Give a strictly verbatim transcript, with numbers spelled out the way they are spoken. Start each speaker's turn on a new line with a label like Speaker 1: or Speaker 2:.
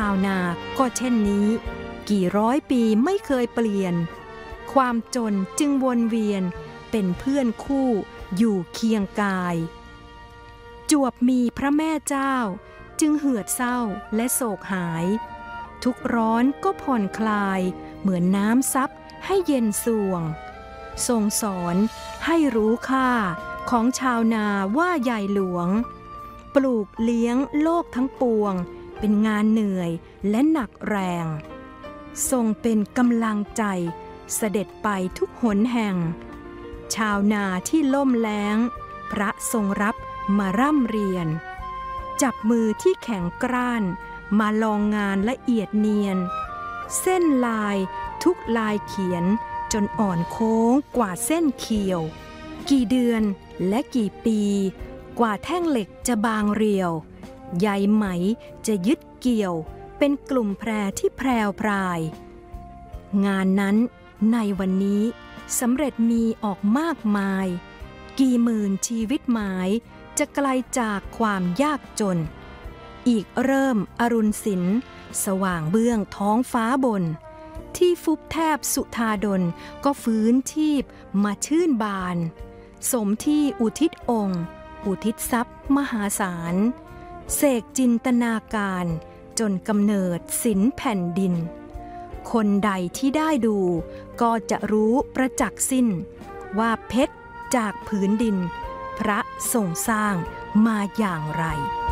Speaker 1: าวนาก็เช่นนี้กี่ร้อยปีไม่เคยเปลี่ยนความจนจึงวนเวียนเป็นเพื่อนคู่อยู่เคียงกายจวบมีพระแม่เจ้าจึงเหือดเศร้าและโศกหายทุกร้อนก็ผ่อนคลายเหมือนน้ำซับให้เย็นสวงทรงสอนให้รู้ค่าของชาวนาว่าใหญ่หลวงปลูกเลี้ยงโลกทั้งปวงเป็นงานเหนื่อยและหนักแรงทรงเป็นกำลังใจเสด็จไปทุกหนแห่งชาวนาที่ล่มแล้งพระทรงรับมาร่ำเรียนจับมือที่แข็งกร้านมาลองงานละเอียดเนียนเส้นลายทุกลายเขียนจนอ่อนโค้งกว่าเส้นเขียวกี่เดือนและกี่ปีกว่าแท่งเหล็กจะบางเรียวใยไหมจะยึดเกี่ยวเป็นกลุ่มแพรที่แพรวพรายงานนั้นในวันนี้สำเร็จมีออกมากมายกี่หมื่นชีวิตหมายจะไกลจากความยากจนอีกเริ่มอรุณสินสว่างเบื้องท้องฟ้าบนที่ฟุบแทบสุธาดลก็ฟื้นชีพมาชื่นบานสมที่อุทิศองค์อุทิศทรัพย์มหาศาลเสกจินตนาการจนกำเนิดศิลป์แผ่นดินคนใดที่ได้ดูก็จะรู้ประจักษ์สิ้นว่าเพชรจากผืนดินพระทรงสร้างมาอย่างไร